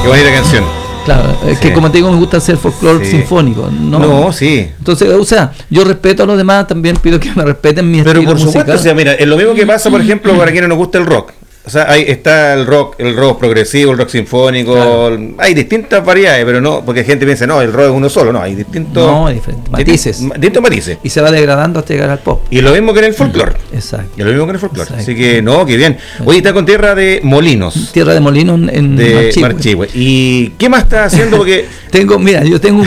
Qué bonita canción. Claro, es que como te digo, me gusta hacer folclore sinfónico. No, sí. Entonces, o sea, yo respeto a los demás, también pido que me respeten mi estilo musical. Pero por supuesto, o sea, mira, es lo mismo que pasa, por ejemplo, para quienes nos gusta el rock. O sea, ahí está el rock progresivo, el rock sinfónico, claro. Hay distintas variedades, pero no, porque gente piensa, no, el rock es uno solo, no, hay distintos matices. Distintos matices. Y se va degradando hasta llegar al pop. Y lo mismo que en el folclore. Exacto. Y lo mismo que en el folclore. Así que, no, qué bien. Oye, está con Tierra de Molinos. Tierra de Molinos en Marchihue. ¿Y qué más está haciendo? Porque yo tengo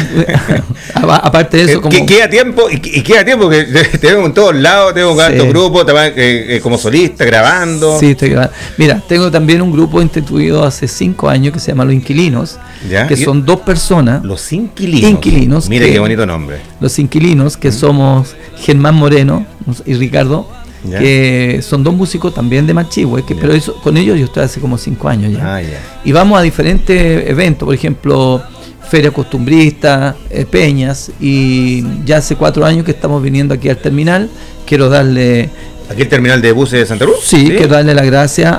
aparte de eso, como queda tiempo, y queda tiempo que te vemos en todos lados, tengo tantos grupos, como solista, grabando. Sí, estoy grabando. Mira, tengo también un grupo instituido hace 5 años que se llama Los Inquilinos, ¿ya? Que son 2 personas. Los Inquilinos. Mira qué bonito nombre. Los Inquilinos, que somos Germán Moreno y Ricardo, ¿ya? Que son 2 músicos también de Marchihue, pero eso, con ellos yo estoy hace como 5 años ya. Y vamos a diferentes eventos, por ejemplo, Feria Costumbrista, Peñas, y ya hace 4 años que estamos viniendo aquí al terminal. Quiero darle... ¿Aquí el terminal de buses de Santa Cruz? Sí, quiero darle las gracias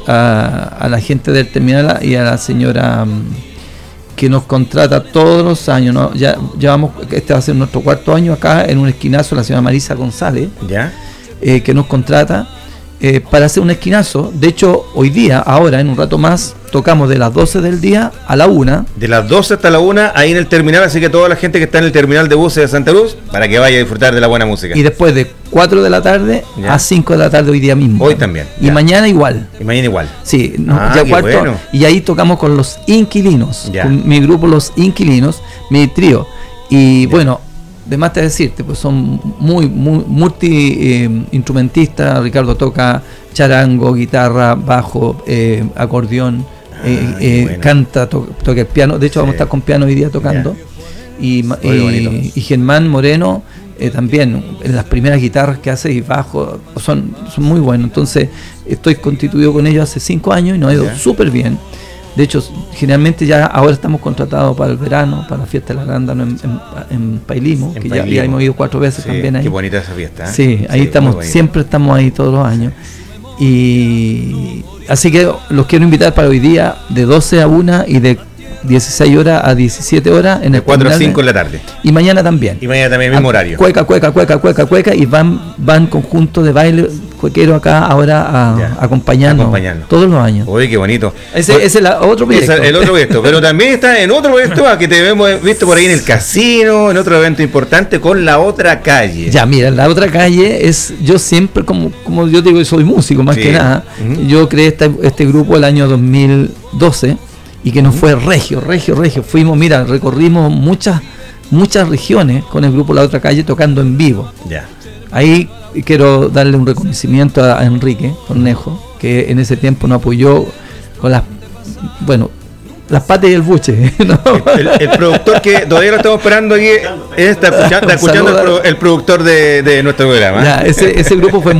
a la gente del terminal y a la señora que nos contrata todos los años, ¿no? Ya llevamos, este va a ser nuestro 4º año acá en un esquinazo, la señora Marisa González, ¿ya? Que nos contrata para hacer un esquinazo. De hecho, hoy día, ahora, en un rato más, tocamos de las 12 del día a la 1. De las 12 hasta la 1, ahí en el terminal, así que toda la gente que está en el terminal de buses de Santa Cruz, para que vaya a disfrutar de la buena música. Y después de 4 de la tarde a 5 de la tarde hoy día mismo. Hoy también. Y mañana igual. Sí, ya cuarto. Bueno. Y ahí tocamos con Los Inquilinos, con mi grupo Los Inquilinos, mi trío. Y bueno, de más te decirte, pues son muy multi instrumentistas. Ricardo toca charango, guitarra, bajo, acordeón, canta, toca el piano. De hecho, vamos a estar con piano hoy día tocando. Y Germán Moreno también, en las primeras guitarras que hace y bajo, son muy buenos. Entonces, estoy constituido con ellos hace 5 años y nos ha ido súper bien. De hecho, generalmente ya ahora estamos contratados para el verano, para la fiesta de la arándano en Pailimo, que ya hemos ido 4 veces también ahí. Qué bonita esa fiesta. Sí, ahí estamos, siempre estamos ahí todos los años. Y así que los quiero invitar para hoy día de 12 a 1 y de 16 horas a 17 horas en el 4 a 5 de la tarde. Y mañana también. Y mañana también, mismo horario. Cueca, y van conjuntos de baile cuequero acá ahora acompañando todos los años. Oye, qué bonito. Ese es el otro proyecto. El otro proyecto, pero también está en otro proyecto que te hemos visto por ahí en el casino, en otro evento importante con La Otra Calle. Ya, mira, La Otra Calle es, yo siempre, como yo digo, soy músico más que nada, yo creé este grupo el año 2012 y que nos fue regio. Fuimos, mira, recorrimos muchas regiones con el grupo La Otra Calle tocando en vivo. Ya. Ahí quiero darle un reconocimiento a Enrique Cornejo, que en ese tiempo nos apoyó con las patas y el buche, ¿no? el productor que todavía lo estamos esperando aquí está escuchando el productor de nuestro programa. Ya, ese grupo fue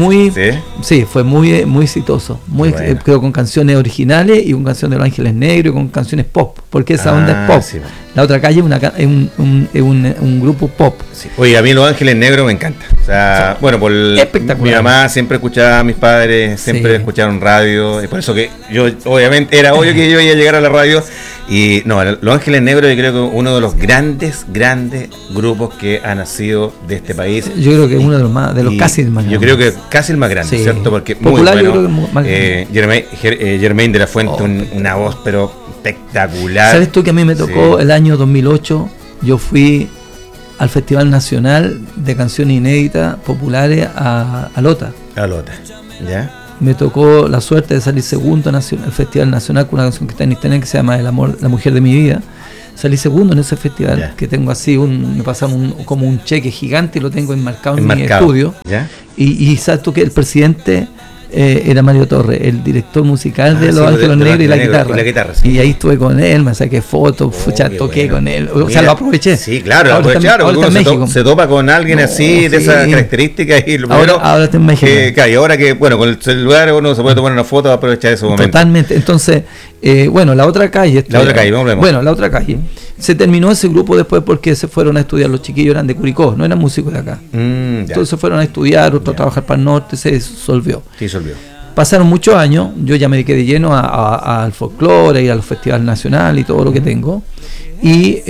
fue muy exitoso, creo, con canciones originales y con canciones de Los Ángeles Negros y con canciones pop, porque esa onda es pop. Sí. La Otra Calle es un grupo pop. Sí. Oye, a mí Los Ángeles Negros me encanta. O sea, espectacular. Mi mamá siempre escuchaba a mis padres, siempre escucharon radio, y por eso que yo, obviamente, era obvio que yo iba a llegar a la radio. Y no, Los Ángeles Negros, yo creo que uno de los grandes grupos que ha nacido de este país. Yo creo que es uno de los casi el más grande. Yo creo que casi el más grande, ¿cierto? Porque popular, muy bueno. Yo creo que más grande. Germain de la Fuente, una voz pero espectacular. ¿Sabes tú que a mí me tocó el año 2008? Yo fui al Festival Nacional de Canciones Inéditas Populares a Lota. ¿Ya? Me tocó la suerte de salir segundo en el Festival Nacional con una canción que está en internet que se llama El amor, la mujer de mi vida. Salí segundo en ese festival, que tengo así me pasaron como un cheque gigante y lo tengo enmarcado en mi estudio. ¿Ya? Y sabes tú que el presidente era Mario Torres, el director musical de Los Ángeles Negros y la guitarra. Y ahí estuve con él, me saqué fotos, toqué con él. O sea, lo aproveché. Sí, claro, lo aprovecharon. Ahora uno se topa con alguien así, de esas características. Y ahora está en México. Y ahora que, con el celular uno se puede tomar una foto, aprovechar ese momento. Totalmente. Entonces, La Otra Calle. La Otra Calle. Se terminó ese grupo después porque se fueron a estudiar, los chiquillos eran de Curicó, no eran músicos de acá. Entonces se fueron a estudiar, otros a trabajar para el norte, se disolvió. pasaron muchos años, yo ya me dediqué de lleno al folclore y al Festival Nacional y todo lo que tengo. Y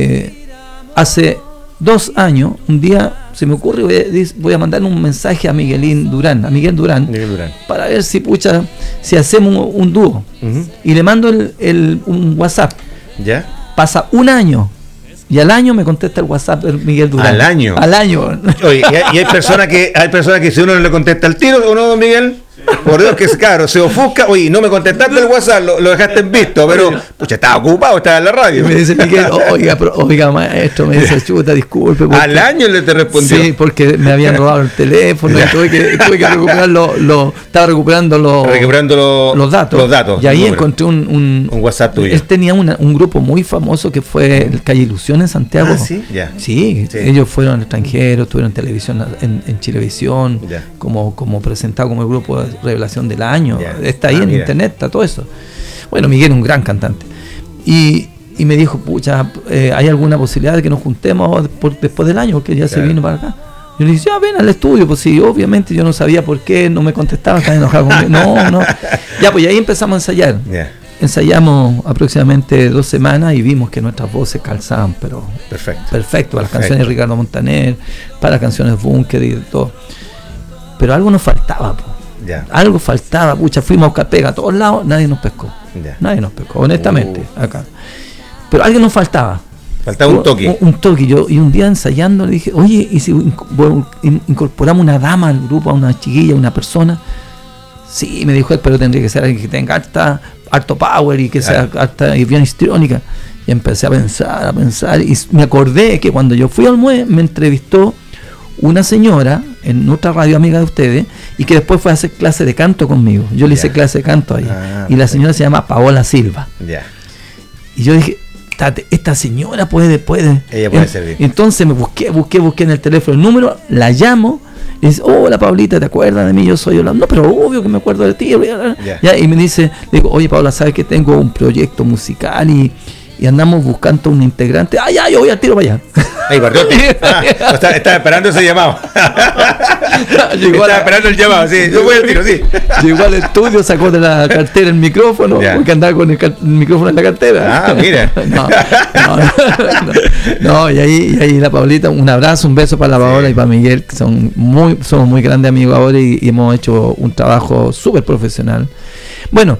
hace 2 años, un día se me ocurre, voy a mandarle un mensaje a Miguel Durán, para ver si hacemos un dúo. Y le mando un WhatsApp. ¿Ya? Pasa 1 año. Y al año me contesta el WhatsApp de Miguel Durán. ¿Al año? Al año. Oye, y hay personas que si uno no le contesta al tiro, ¿o no, Miguel? Por Dios que es caro, se ofusca. Oye, no me contestaste el WhatsApp, lo dejaste en visto, pero pucha, estaba ocupado, estaba en la radio. Me dice Miguel, oiga maestro, me dice, chuta, disculpe. Al año le te respondió. Sí, porque me habían robado el teléfono y tuve que recuperar estaba recuperando los datos. Y ahí encontré un WhatsApp tuyo. Él tenía un grupo muy famoso que fue el Calle Ilusión en Santiago. ¿Sí? Ya. Sí, ellos fueron al extranjero, estuvieron en televisión, en Chilevisión, como presentado como el grupo de revelación del año. Está ahí en internet, está todo eso. Bueno, Miguel es un gran cantante. Y me dijo, pucha, ¿hay alguna posibilidad de que nos juntemos después del año? Porque ya se vino para acá. Yo le dije, ya ven al estudio. Pues sí, obviamente yo no sabía por qué no me contestaba, estaba enojado conmigo. No. Ya, pues ahí empezamos a ensayar. Ensayamos aproximadamente 2 semanas y vimos que nuestras voces calzaban, pero perfecto para las canciones de Ricardo Montaner, para las canciones de Bunker y de todo. Pero algo nos faltaba, algo faltaba, pucha, fuimos a buscar pega a todos lados, nadie nos pescó, honestamente, acá. Pero algo nos faltaba un toque. Y un día ensayando le dije, oye, ¿y si incorporamos una dama al grupo, a una chiquilla, a una persona? Sí, me dijo él, pero tendría que ser alguien que tenga harto power y que sea harta y bien histriónica. Y empecé a pensar, y me acordé que cuando yo fui al MUE me entrevistó una señora en otra radio amiga de ustedes y que después fue a hacer clase de canto conmigo. Yo le hice clase de canto ahí. Y la señora se llama Paola Silva. Y yo dije, esta señora puede. Ella puede servir. Entonces me busqué en el teléfono el número, la llamo, y dice, hola Paulita, ¿te acuerdas de mí? Yo soy Yolanda. No, pero obvio que me acuerdo de ti. Y me dice, le digo, oye Paola, ¿sabes que tengo un proyecto musical y andamos buscando un integrante? Yo voy al tiro para allá. Ahí, estaba esperando ese llamado. Estaba esperando el llamado, sí. Yo voy al tiro, sí. Llegó al estudio, sacó de la cartera el micrófono, porque andaba con el micrófono en la cartera. Mira. No, y ahí la Paulita, un abrazo, un beso para la Paola y para Miguel, que somos muy grandes amigos ahora y hemos hecho un trabajo súper profesional. Bueno,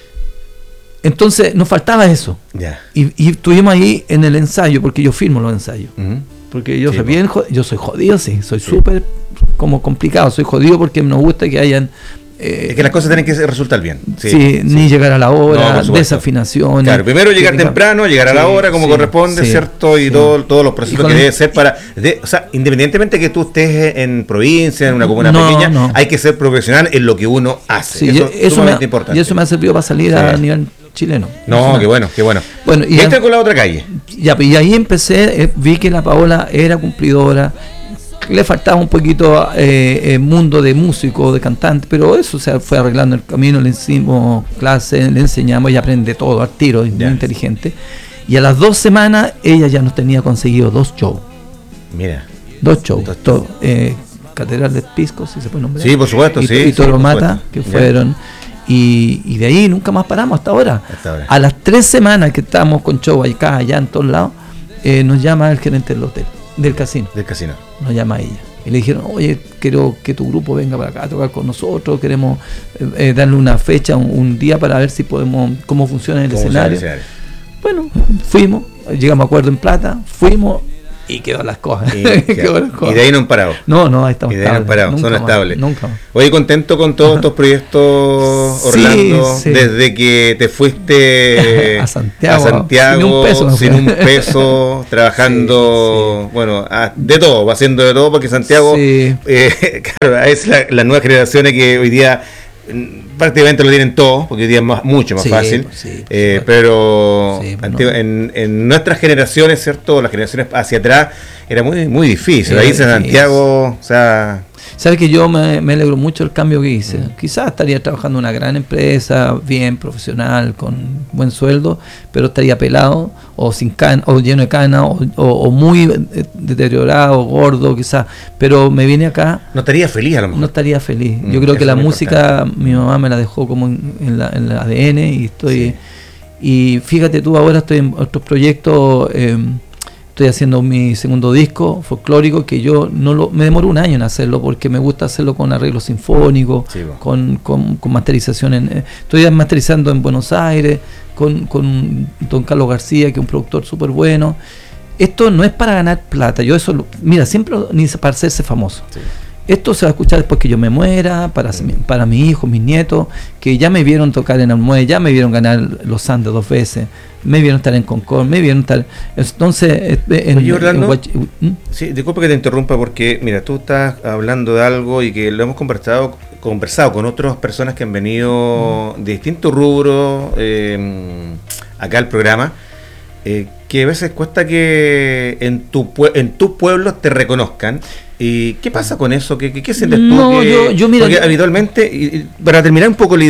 entonces nos faltaba eso. Y estuvimos ahí en el ensayo, porque yo filmo los ensayos. Porque yo soy jodido, soy súper como complicado, soy jodido porque nos gusta que hayan es que las cosas tienen que resultar bien. Ni llegar a la hora, desafinaciones. Claro, primero llegar temprano, llegar a la hora como corresponde, ¿cierto? Y todos los procesos que debe ser o sea, independientemente que tú estés en provincia, en una comuna pequeña, hay que ser profesional en lo que uno hace. Eso es sumamente importante. Y eso me ha servido para salir a nivel chileno. Qué bueno. Bueno, y entré con la otra calle. Y ahí empecé, vi que la Paola era cumplidora, le faltaba un poquito mundo de músico, de cantante, pero eso se fue arreglando el camino, le hicimos clases, le enseñamos y aprende todo al tiro, muy inteligente. Y a las 2 semanas ella ya nos tenía conseguido 2 shows. Mira. 2 shows. Catedral de Pisco, si se puede nombrar. Sí, por supuesto, y Toro Mata, que fueron. Y de ahí nunca más paramos hasta ahora. A las 3 semanas que estábamos con show acá, allá, en todos lados, nos llama el gerente del hotel, del casino. Nos llama ella. Y le dijeron, oye, quiero que tu grupo venga para acá a tocar con nosotros, queremos darle una fecha, un día para ver si podemos, cómo funciona el escenario. Bueno, fuimos, llegamos a acuerdo en plata, fuimos y quedó las cosas. Y de ahí no han parado. No, ahí estamos. Y de ahí no han parado, son estables. Nunca más. Oye, contento con todos estos proyectos, Orlando, desde que te fuiste a Santiago sin un peso trabajando, de todo, haciendo de todo, porque Santiago, claro, es la nueva generación que hoy día prácticamente lo tienen todo, porque hoy día es mucho más fácil, pero en nuestras generaciones, ¿cierto? Las generaciones hacia atrás era muy difícil. Ahí en Santiago, o sea, Sabes que yo me alegro mucho del cambio que hice. Quizás estaría trabajando en una gran empresa, bien profesional, con buen sueldo, pero estaría pelado o sin cana, o lleno de cana, o muy deteriorado, gordo, quizás. Pero me vine acá. No estaría feliz a lo mejor. No estaría feliz. Yo creo que la música, mi mamá me la dejó como en el ADN y estoy. Sí. Y fíjate tú, ahora estoy en otros proyectos. Estoy haciendo mi segundo disco folclórico, que yo me demoro un año en hacerlo porque me gusta hacerlo con arreglos sinfónicos, sí, con masterización. Estoy masterizando en Buenos Aires con don Carlos García, que es un productor súper bueno. Esto no es para ganar plata, mira, siempre ni para hacerse famoso. Sí. Esto se va a escuchar después que yo me muera, para mis hijos, mis nietos, que ya me vieron tocar en Almué, ya me vieron ganar los Andes 2 veces, me vieron estar en Concord, me vieron estar. Entonces, Oye, Orlando, sí, disculpa que te interrumpa, porque mira, tú estás hablando de algo y que lo hemos conversado con otras personas que han venido de distintos rubros acá al programa, que a veces cuesta que en tus pueblos te reconozcan. ¿Y qué pasa con eso? ¿Qué sientes tú? No, yo mira, porque habitualmente, y para terminar un poco la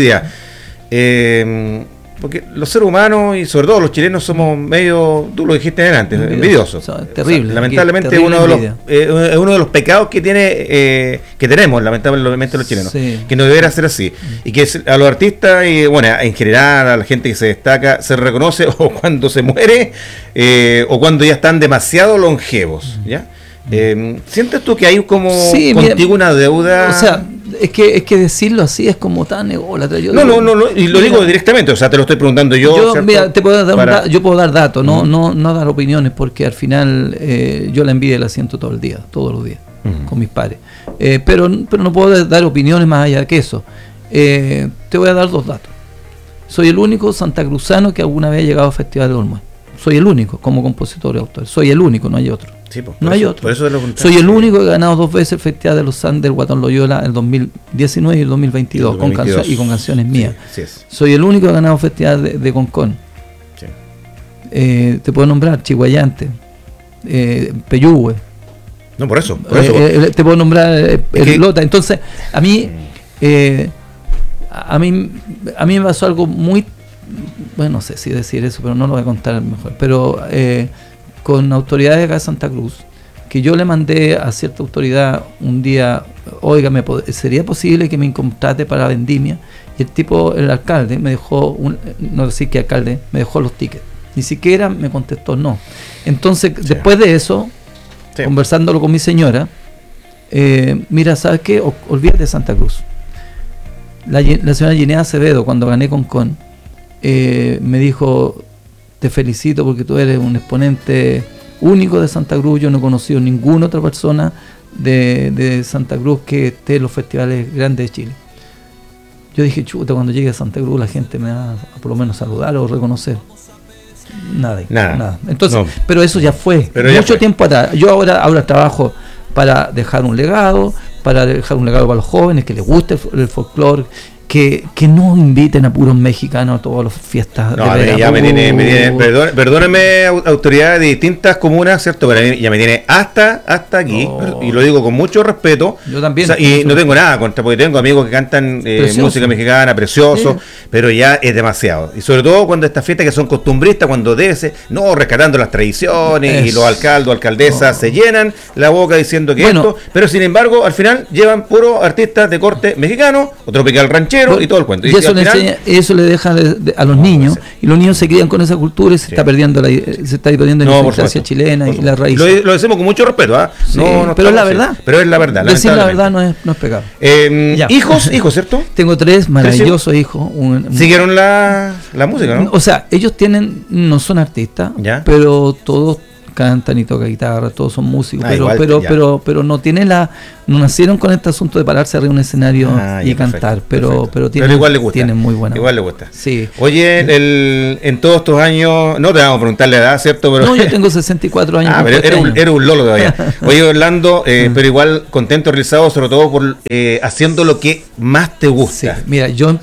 idea, porque los seres humanos y sobre todo los chilenos somos medio, tú lo dijiste antes, envidiosos. Terrible. O sea, lamentablemente terrible es uno de los pecados que tenemos lamentablemente los chilenos, sí, que no debería ser así. Y que a los artistas y bueno, en general a la gente que se destaca se reconoce o cuando se muere o cuando ya están demasiado longevos, ¿ya? ¿Sientes tú que hay como contigo una deuda? O sea, es que decirlo así es como tan ególatra. No, y lo digo directamente, o sea, te lo estoy preguntando yo. Mira, te puedo dar yo puedo dar datos, no dar opiniones, porque al final yo la envidia la siento todos los días, con mis padres. Pero no puedo dar opiniones más allá que eso. Te voy a dar 2 datos. Soy el único santacruzano que alguna vez ha llegado al Festival de Olmué. Soy el único como compositor y autor. Soy el único, no hay otro. Sí, hay otro. Soy el único que ha ganado 2 veces el Festival de los Andes del Guatón Loyola el 2019 y el 2022, con canciones mías. Sí, soy el único que ha ganado el Festival de Concón. Sí. Te puedo nombrar Chihuayante, Peyúgue. No, por eso. Te puedo nombrar Lota. Entonces, a mí me pasó algo muy, bueno, no sé si decir eso, pero no lo voy a contar mejor. Pero con autoridades acá de Santa Cruz, que yo le mandé a cierta autoridad un día, oiga, ¿sería posible que me contrate para la vendimia? Y el alcalde me dejó, no decir que alcalde, me dejó los tickets. Ni siquiera me contestó no. Entonces, después de eso, conversándolo con mi señora, mira, ¿sabes qué? Olvídate de Santa Cruz. La señora Ginea Acevedo, cuando gané Concón, me dijo: te felicito porque tú eres un exponente único de Santa Cruz. Yo no he conocido ninguna otra persona de Santa Cruz que esté en los festivales grandes de Chile. Yo dije, chuta, cuando llegue a Santa Cruz la gente me va a por lo menos saludar o reconocer. Nada. Entonces, pero eso ya fue, mucho tiempo atrás. Yo ahora trabajo para dejar un legado, para los jóvenes que les guste el folclore, que no inviten a puros mexicanos a todas las fiestas. No, ya me tiene, perdóneme, autoridades de distintas comunas, ¿cierto? Pero ya me tiene hasta aquí, y lo digo con mucho respeto. Yo también. O sea, y no tengo nada contra, porque tengo amigos que cantan música mexicana, precioso, pero ya es demasiado. Y sobre todo cuando estas fiestas que son costumbristas, cuando debe ser, rescatando las tradiciones, y los alcaldes o alcaldesas se llenan la boca diciendo que esto, pero sin embargo, al final llevan puros artistas de corte mexicano o tropical ranchero y todo el cuento. Y eso le deja a los niños, y los niños se crían con esa cultura y se está perdiendo la idiosincrasia chilena y la raíz. Lo decimos con mucho respeto, pero es la verdad. Pero es la verdad. Decir la verdad no es pecado. Hijos, ¿cierto? Tengo 3 maravillosos hijos. ¿Siguieron la música, no? O sea, ellos no son artistas, pero todos cantan y tocan guitarra, todos son músicos, pero no nacieron con este asunto de pararse arriba de un escenario y cantar, pero igual le gusta, tienen muy buena. Igual le gusta. Sí. Oye, en todos estos años, no te vamos a preguntar la edad, ¿cierto? Pero, no, yo tengo 64 años. Pero era un lolo todavía. Oye, Orlando, pero igual contento, realizado, sobre todo por haciendo lo que más te gusta. Sí. Mira, yo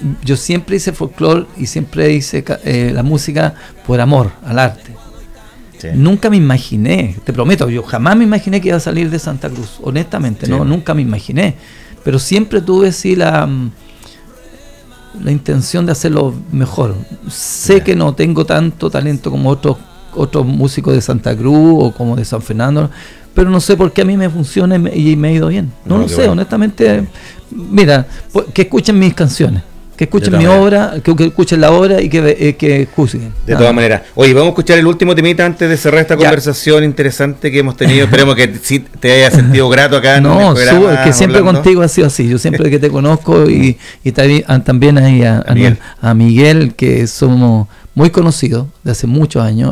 siempre hice folclore y siempre hice la música por amor al arte. Nunca me imaginé, te prometo, yo jamás me imaginé que iba a salir de Santa Cruz, honestamente, no, nunca me imaginé, pero siempre tuve la intención de hacerlo mejor. Sé que no tengo tanto talento como otros músicos de Santa Cruz o como de San Fernando, pero no sé por qué a mí me funciona y me ha ido bien. No lo sé, honestamente. Mira, que escuchen mis canciones, que escuchen mi obra, que escuchen la obra y que juzguen. De todas maneras. Oye, vamos a escuchar el último temita antes de cerrar esta conversación interesante que hemos tenido. Esperemos que sí te haya sentido grato acá en el programa, que siempre Orlando. Contigo ha sido así. Yo siempre que te conozco y también ahí a Miguel, que somos muy conocidos de hace muchos años.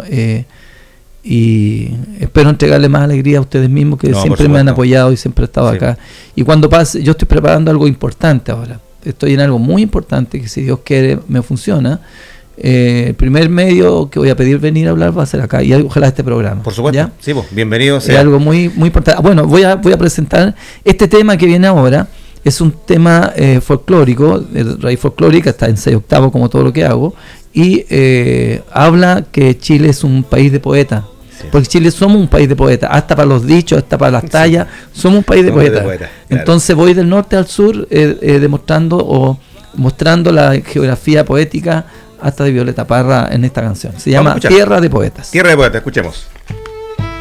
Y espero entregarle más alegría a ustedes mismos, que siempre me han apoyado y siempre he estado acá. Y cuando pase, yo estoy preparando algo importante ahora. Estoy en algo muy importante que, si Dios quiere, me funciona. El primer medio que voy a pedir venir a hablar va a ser acá, y ojalá este programa. Por supuesto. ¿Ya? Sí, bienvenido sea. Es algo muy, muy importante. Bueno, voy a presentar este tema que viene ahora. Es un tema folclórico, de raíz folclórica, está en 6/8 como todo lo que hago, y habla que Chile es un país de poetas. Porque Chile somos un país de poetas, hasta para los dichos, hasta para las tallas, somos un país de poetas. Claro. Entonces voy del norte al sur mostrando la geografía poética hasta de Violeta Parra en esta canción. Se llama Tierra de Poetas. Tierra de Poetas, escuchemos.